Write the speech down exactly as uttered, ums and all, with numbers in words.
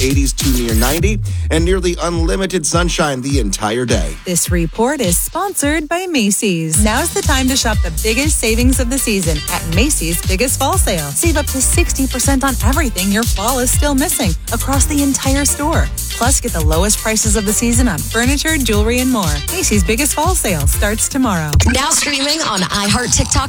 eighties to near ninety, and nearly unlimited sunshine the entire day. This report is sponsored by Macy's. Now's the time to shop the biggest savings of the season at Macy's Biggest Fall Sale. Save up to sixty percent on everything your fall is still missing across the entire store. Plus, get the lowest prices of the season on furniture, jewelry, and more. Macy's Biggest Fall Sale starts tomorrow. Now streaming on iHeart, TikTok,